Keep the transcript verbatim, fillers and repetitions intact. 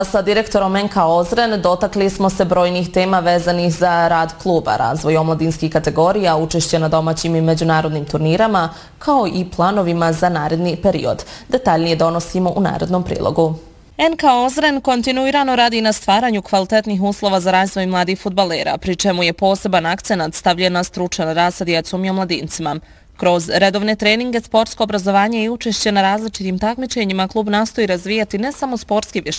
Sa direktorom en ka Ozren dotakli smo se brojnih tema vezanih za rad kluba, razvoj omladinskih kategorija, učešće na domaćim i međunarodnim turnirama, kao i planovima za naredni period. Detaljnije donosimo u narednom prilogu. en ka Ozren kontinuirano radi na stvaranju kvalitetnih uslova za razvoj mladih fudbalera, pri čemu je poseban akcenat stavljen na stručan rad sa djecom i omladincima. Kroz redovne treninge, sportsko obrazovanje i učešće na različitim takmičenjima klub nastoji razvijati ne samo sportske vještine,